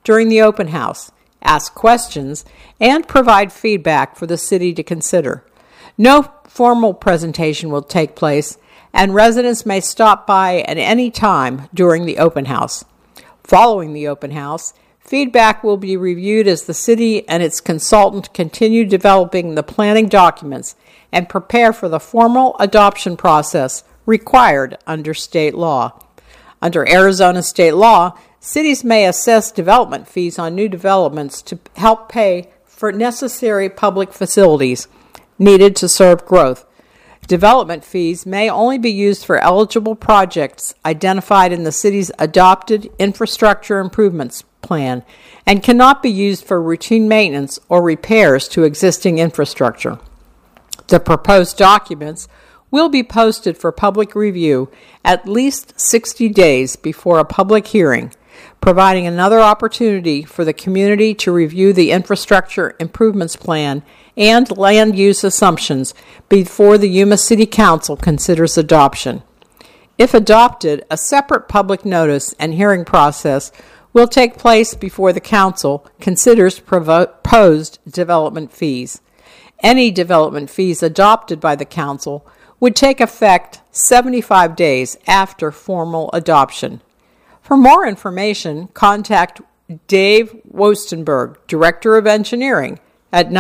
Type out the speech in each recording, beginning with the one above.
during the open house, ask questions, and provide feedback for the city to consider. No formal presentation will take place, and residents may stop by at any time during the open house. Following the open house, feedback will be reviewed as the city and its consultant continue developing the planning documents and prepare for the formal adoption process required under state law. Under Arizona state law, cities may assess development fees on new developments to help pay for necessary public facilities needed to serve growth. Development fees may only be used for eligible projects identified in the city's adopted infrastructure improvements plan and cannot be used for routine maintenance or repairs to existing infrastructure. The proposed documents will be posted for public review at least 60 days before a public hearing, providing another opportunity for the community to review the infrastructure improvements plan and land use assumptions before the Yuma City Council considers adoption. If adopted, a separate public notice and hearing process will take place before the Council considers proposed development fees. Any development fees adopted by the Council would take effect 75 days after formal adoption. For more information, contact Dave Wostenberg, Director of Engineering, at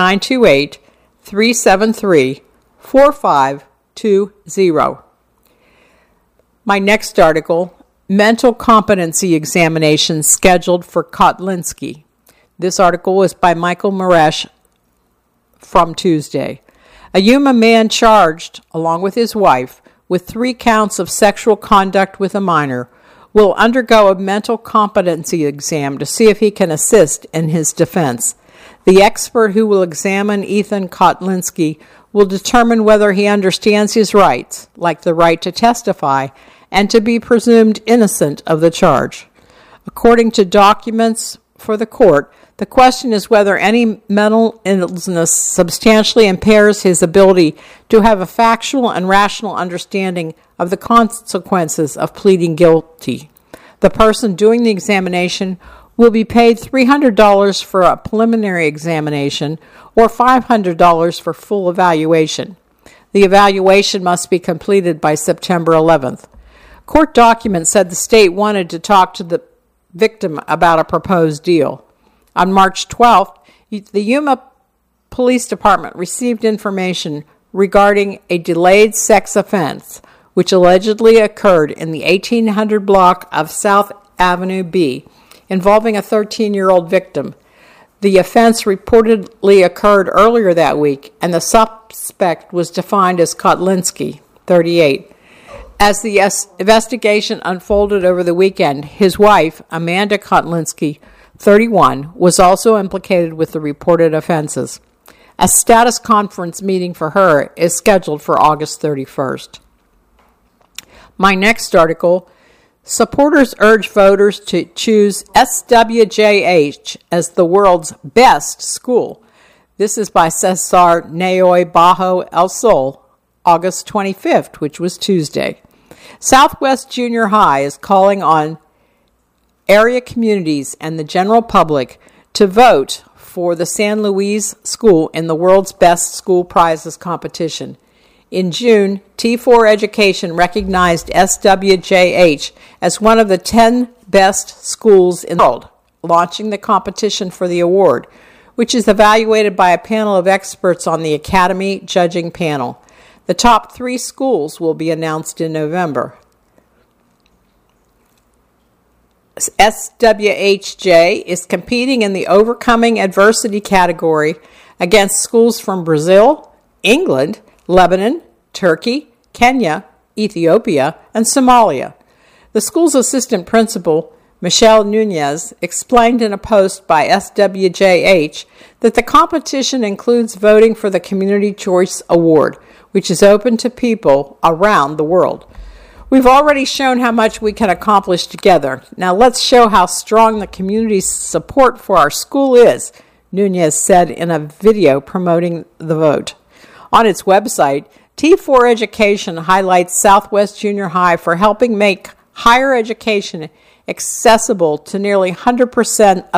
928-373-4520. My next article, Mental Competency Examination Scheduled for Kotlinski. This article was by Michael Maresh from Tuesday. A Yuma man charged, along with his wife, with 3 counts of sexual conduct with a minor will undergo a mental competency exam to see if he can assist in his defense. The expert who will examine Ethan Kotlinski will determine whether he understands his rights, like the right to testify, and to be presumed innocent of the charge. According to documents for the court, the question is whether any mental illness substantially impairs his ability to have a factual and rational understanding of the consequences of pleading guilty. The person doing the examination will be paid $300 for a preliminary examination or $500 for full evaluation. The evaluation must be completed by September 11th. Court documents said the state wanted to talk to the victim about a proposed deal. On March 12th, the Yuma Police Department received information regarding a delayed sex offense, which allegedly occurred in the 1800 block of South Avenue B, involving a 13-year-old victim. The offense reportedly occurred earlier that week, and the suspect was defined as Kotlinski, 38. As the investigation unfolded over the weekend, his wife, Amanda Kotlinski, 31, was also implicated with the reported offenses. A status conference meeting for her is scheduled for August 31st. My next article, supporters urge voters to choose SWJH as the world's best school. This is by Cesar Naoy Bajo El Sol, August 25th, which was Tuesday. Southwest Junior High is calling on area communities and the general public to vote for the San Luis School in the World's Best School Prizes competition. In June, T4 Education recognized SWJH as one of the 10 best schools in the world, launching the competition for the award, which is evaluated by a panel of experts on the Academy judging panel. The top 3 schools will be announced in November. SWHJ is competing in the Overcoming Adversity category against schools from Brazil, England, Lebanon, Turkey, Kenya, Ethiopia, and Somalia. The school's assistant principal, Michelle Nunez, explained in a post by SWJH that the competition includes voting for the Community Choice Award, which is open to people around the world. We've already shown how much we can accomplish together. Now let's show how strong the community's support for our school is, Nunez said in a video promoting the vote. On its website, T4 Education highlights Southwest Junior High for helping make higher education accessible to nearly 100% of